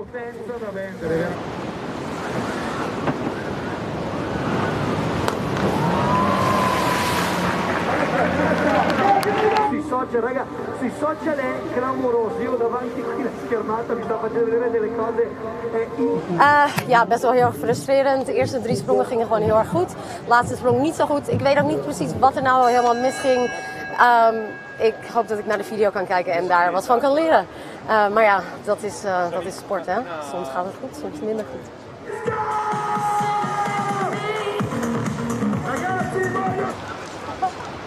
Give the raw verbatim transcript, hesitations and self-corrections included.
potenza da vendere. Sui social, raga, sui social è clamoroso. Io davanti qui alla schermata mi sta facendo vedere delle cose. Uh, ja, best wel heel erg frustrerend. De eerste drie sprongen gingen gewoon heel erg goed. De laatste sprong niet zo goed. Ik weet ook niet precies wat er nou helemaal misging. Um, ik hoop dat ik naar de video kan kijken en daar wat van kan leren. Uh, maar ja, dat is, uh, dat is sport, hè. Soms gaat het goed, soms minder goed.